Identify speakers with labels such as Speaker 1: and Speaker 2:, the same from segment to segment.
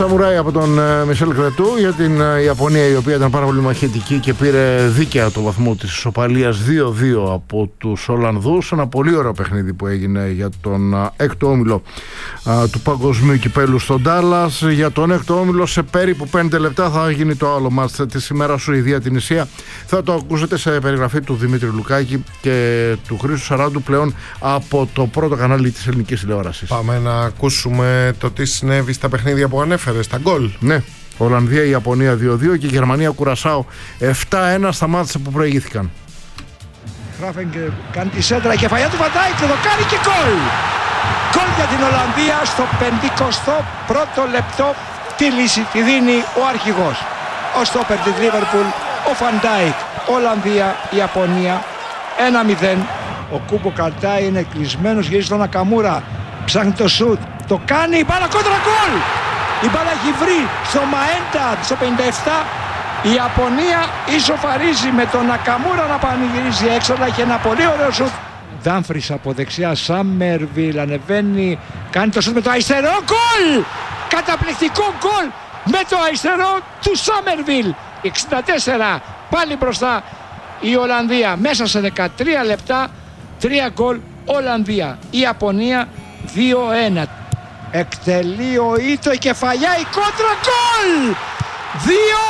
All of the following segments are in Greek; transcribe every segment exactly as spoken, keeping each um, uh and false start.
Speaker 1: Σαμουράι από τον Μισελ Κρετού για την uh, Ιαπωνία, η οποία ήταν πάρα πολύ μαχητική και πήρε δίκαια το βαθμό της ισοπαλίας δύο δύο από τους Ολλανδούς. Ένα πολύ ωραίο παιχνίδι που έγινε για τον uh, έκτο όμιλο uh, του παγκοσμίου κυπέλου στον Ντάλλας. Για τον έκτο όμιλο σε περίπου πέντε λεπτά θα γίνει το άλλο μάτς της ημέρας, Σουηδία-Τινησία. Θα το ακούσετε σε περιγραφή του Δημήτρη Λουκάκη και του Χρήστου Σαράντου πλέον από το πρώτο κανάλι της ελληνικής τηλεόρασης.
Speaker 2: Πάμε να ακούσουμε το τι συνέβη στα παιχνίδια που ανέφερε, στα γκολ.
Speaker 1: Ναι, Ολλανδία-Ιαπωνία δύο δύο και Γερμανία-Κουρασάο επτά ένα στα μάτια που προηγήθηκαν.
Speaker 3: Χράφενγκερ κάνει τη σέντρα, η κεφαλιά του Βαντάικ, το κάνει και γκολ! Γκολ για την Ολλανδία στο πενηκοστό πρώτο λεπτό. Τη λύση τη δίνει ο αρχηγός. Ο στόπερ της Λίβερπουλ, ο Βαντάικ. Ολλανδία-Ιαπωνία ένα μηδέν. Ο Κούμπο καρτάει, είναι κλεισμένος, γυρίζει στον Νακαμούρα. Ψάχνει το σουτ, το κάνει, η μπάλα κόντρα, γκολ! Η μπάλα έχει βρει στο Μαέντα στο πενήντα επτά. Η Ιαπωνία ισοφαρίζει με τον Νακαμούρα να πανηγυρίζει έξω, αλλά έχει ένα πολύ ωραίο σουτ. Ντάμφρις από δεξιά, Σάμερβιλ ανεβαίνει, κάνει το σουτ με το αριστερό, γκολ! Καταπληκτικό γκολ με το αριστερό του Σάμερβιλ. εξήντα τέσσερα, πάλι μπροστά η Ολλανδία μέσα σε δεκατρία λεπτά, τρία γκολ Ολλανδία. Η Ιαπωνία δύο ένα. Εκτελεί ο Ήτο, η κεφαλιά, η κόντρα, γκολ! δύο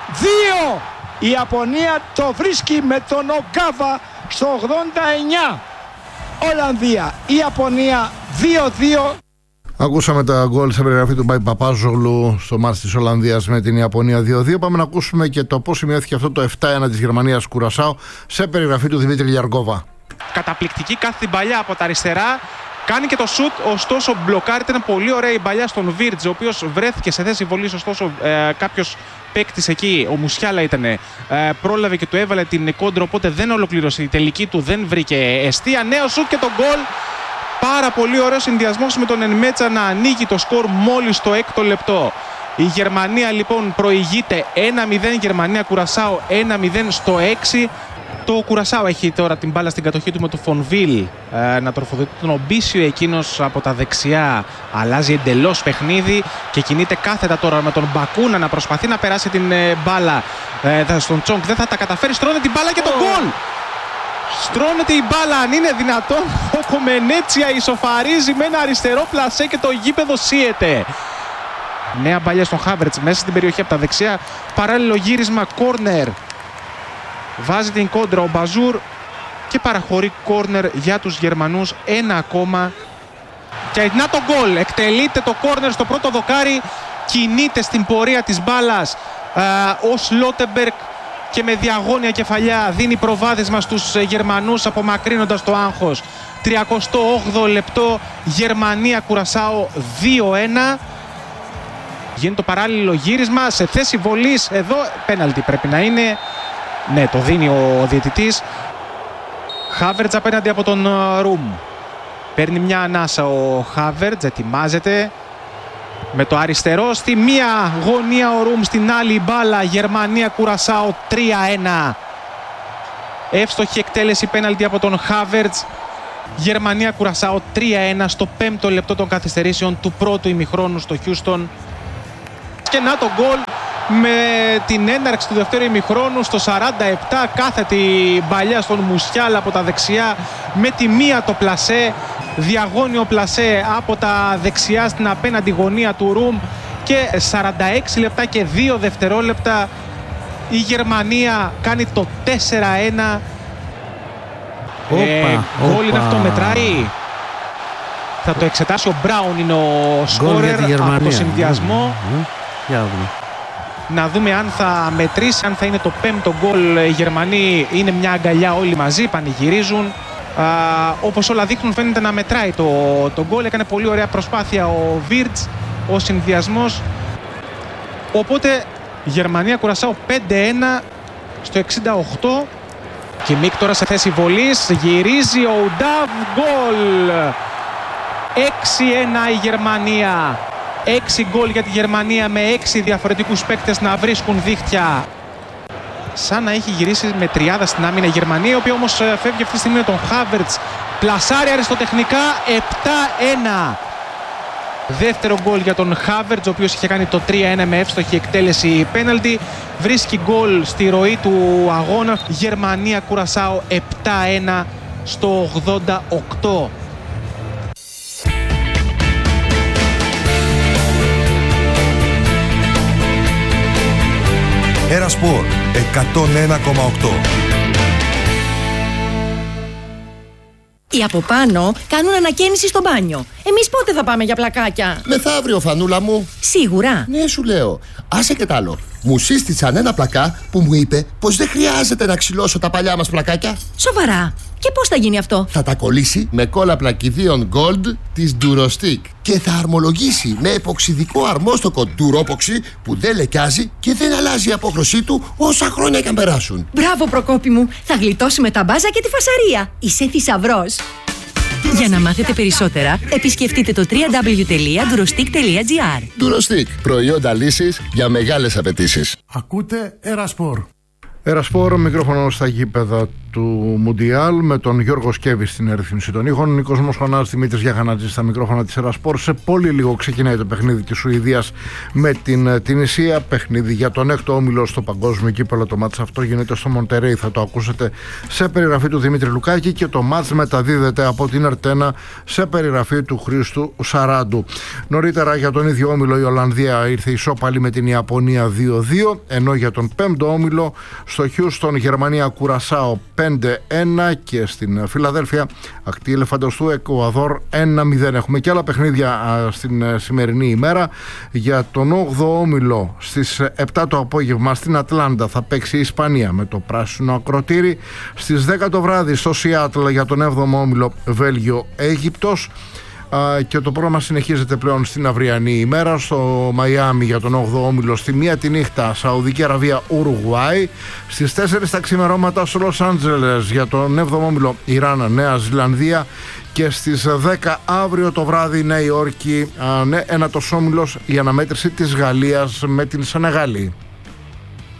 Speaker 3: δύο. Η Ιαπωνία το βρίσκει με τον Οκάβα στο ογδόντα εννιά. Ολλανδία, η Ιαπωνία δύο δύο.
Speaker 1: Ακούσαμε τα γκολ σε περιγραφή του Μπάι Παπάζογλου στο μάτς της Ολλανδίας με την Ιαπωνία δύο δύο. Πάμε να ακούσουμε και το πώς σημειώθηκε αυτό το επτά ένα της Γερμανίας Κουρασάο σε περιγραφή του Δημήτρη Λιαργκόβα.
Speaker 4: Καταπληκτική κάθε την παλιά από τα αριστερά. Κάνει και το σουτ, ωστόσο μπλοκάρεται. Ήταν πολύ ωραία η παλιά στον Βίρτζ, ο οποίος βρέθηκε σε θέση βολής. Ωστόσο, ε, κάποιος παίκτης εκεί, ο Μουσιάλα ήταν, ε, πρόλαβε και του έβαλε την κόντρα. Οπότε δεν ολοκλήρωσε. Η τελική του δεν βρήκε εστία. Νέο σουτ και το γκολ. Πάρα πολύ ωραίο συνδυασμός με τον Ενμέτσα να ανοίγει το σκορ μόλις στο έκτο λεπτό. Η Γερμανία λοιπόν προηγείται ένα μηδέν. Γερμανία Κουρασάο ένα μηδέν στο έξι. Το Κουρασάο έχει τώρα την μπάλα στην κατοχή του με το Φονβίλ ε, να τροφοδοτεί τον Ομπίσιο. Εκείνος από τα δεξιά αλλάζει εντελώς παιχνίδι και κινείται κάθετα τώρα με τον Μπακούνα να προσπαθεί να περάσει την ε, μπάλα ε, στον Τσόγκ. Δεν θα τα καταφέρει, στρώνει την μπάλα και το γκολ! Στρώνεται η μπάλα, αν είναι δυνατόν. Ο Κομενέτσια ισοφαρίζει με ένα αριστερό πλασέ και το γήπεδο σύεται. Νέα μπαλιά στον Χάβερτς μέσα στην περιοχή από τα δεξιά. Παράλληλο γύρισμα, κόρνερ. Βάζει την κόντρα ο Μπαζούρ και παραχωρεί κόρνερ για τους Γερμανούς. Ένα ακόμα. Και να το γκολ. Εκτελείται το κόρνερ στο πρώτο δοκάρι. Κινείται στην πορεία της μπάλας ο Σλότεμπεργκ και με διαγώνια κεφαλιά δίνει προβάδισμα στους Γερμανούς, απομακρύνοντας το άγχος. τριακοστό όγδοο λεπτό, Γερμανία Κουρασάο δύο ένα. Γίνεται το παράλληλο γύρισμα σε θέση βολής. Εδώ πέναλτι πρέπει να είναι. Ναι, το δίνει ο διαιτητής. Χάβερτς απέναντι από τον Ρουμ. Παίρνει μια ανάσα ο Χάβερτς, ετοιμάζεται. Με το αριστερό στη μία γωνία ο Ρουμ, στην άλλη μπάλα. Γερμανία Κουρασάο τρία ένα. Εύστοχη εκτέλεση πέναλτι από τον Χάβερτς. Γερμανία Κουρασάο τρία ένα στο πέμπτο λεπτό των καθυστερήσεων του πρώτου ημιχρόνου στο Χιούστον. Και να το γκολ με την έναρξη του δεύτερου ημιχρόνου στο σαράντα επτά. Κάθετη μπαλιά στον Μουσιάλα από τα δεξιά με τη μία το πλασέ. Διαγώνιο πλασέ από τα δεξιά στην απέναντι γωνία του Ρουμ. Και σαράντα έξι λεπτά και δύο δευτερόλεπτα η Γερμανία κάνει το τέσσερα ένα.
Speaker 5: Όπα,
Speaker 4: γκολ είναι αυτό, μετράει. Θα το εξετάσει ο Μπράουν, είναι ο σκόρερ από το συνδυασμό.
Speaker 5: Mm-hmm. Για να δούμε.
Speaker 4: Να δούμε αν θα μετρήσει, αν θα είναι το πέμπτο γκολ. Οι Γερμανοί είναι μια αγκαλιά όλοι μαζί, πανηγυρίζουν. Α, όπως όλα δείχνουν φαίνεται να μετράει το, το γκολ. Έκανε πολύ ωραία προσπάθεια ο Βίρτς, ο συνδυασμός. Οπότε Γερμανία Κουρασάο πέντε ένα στο εξήντα οκτώ. Και Μίκ τώρα σε θέση βολής, γυρίζει ο Ουντάβ, γκολ! έξι ένα η Γερμανία. έξι γκολ για τη Γερμανία με έξι διαφορετικούς παίκτες να βρίσκουν δίχτυα. Σαν να έχει γυρίσει με τριάδα στην άμυνα η Γερμανία, η οποία όμως φεύγει αυτή τη στιγμή με τον Χάβερτς. Πλασάρει αριστοτεχνικά, επτά ένα. Δεύτερο γκολ για τον Χάβερτς, ο οποίος είχε κάνει το τρία ένα με εύστοχη εκτέλεση πέναλτι. Βρίσκει γκολ στη ροή του αγώνα. Γερμανία Κουρασάο επτά ένα στο ογδόντα οκτώ.
Speaker 5: Ερασπορ εκατόν ένα κόμμα οκτώ.
Speaker 6: Οι από πάνω κάνουν ανακαίνιση στο μπάνιο. Εμείς πότε θα πάμε για πλακάκια?
Speaker 7: Μεθαύριο, Φανούλα μου.
Speaker 6: Σίγουρα?
Speaker 7: Ναι, σου λέω. Άσε και τ' άλλο. Μου σύστησαν ένα πλακά που μου είπε πως δεν χρειάζεται να ξυλώσω τα παλιά μας πλακάκια.
Speaker 6: Σοβαρά? Και πώς θα γίνει αυτό?
Speaker 7: Θα τα κολλήσει με κόλλα πλακιδίων Gold της Durostick και θα αρμολογήσει με εποξιδικό αρμόστοκο Duropoxy που δεν λεκιάζει και δεν αλλάζει η απόχρωσή του όσα χρόνια και αν περάσουν.
Speaker 6: Μπράβο, Προκόπη μου. Θα γλιτώσουμε τα μπάζα και τη φασαρία. Είσαι θησαυρός. Για να μάθετε περισσότερα, επισκεφτείτε το double-u double-u double-u τελεία durostick τελεία gr.
Speaker 7: Durostick, προϊόντα λύσης για μεγάλες απαιτήσεις.
Speaker 8: Ακούτε Ερασπορ.
Speaker 1: Ερασπορ, μικρόφωνο στα γήπεδα του Μουντιάλ με τον Γιώργο Σκέβη στην ρύθμιση των ήχων. Νίκος Μοσχονάς, Δημήτρης Γιαχανάτζης στα μικρόφωνα της Ερασπορ. Σε πολύ λίγο ξεκινάει το παιχνίδι της Σουηδίας με την Τινησία. Παιχνίδι για τον έκτο όμιλο στο παγκόσμιο κύπελλο. Το μάτς αυτό γίνεται στο Μοντερέι. Θα το ακούσετε σε περιγραφή του Δημήτρη Λουκάκη και το μάτς μεταδίδεται από την Ερτένα σε περιγραφή του Χρήστου Σαράντου. Νωρίτερα για τον ίδιο όμιλο η Ολλανδία ήρθε ισόπαλη με την Ιαπωνία δύο δύο, ενώ για τον πέμπτο όμιλο στο Χιούστον Γερμανία Κουρασάο πέντε ένα και στην Φιλαδέλφια ακτή Ελεφαντοστού Εκουαδόρ ένα μηδέν. Έχουμε και άλλα παιχνίδια α, στην α, σημερινή ημέρα. Για τον όγδοο όμιλο στις επτά το απόγευμα στην Ατλάντα θα παίξει η Ισπανία με το πράσινο ακροτήρι. Στις δέκα το βράδυ στο Σιάτλ για τον έβδομο όμιλο Βέλγιο Αίγυπτος. Και το πρόγραμμα συνεχίζεται πλέον στην αυριανή ημέρα στο Μαϊάμι για τον όγδοο όμιλο. Στη μία τη νύχτα Σαουδική Αραβία Ουρουγουάη. Στις τέσσερις τα ξημερώματα στο Λος Άντζελες για τον έβδομο όμιλο Ιράν Νέα Ζηλανδία. Και στις δέκα αύριο το βράδυ Νέα Υόρκη, ναι, ένατος όμιλος, η αναμέτρηση της Γαλλίας με την Σενεγάλη.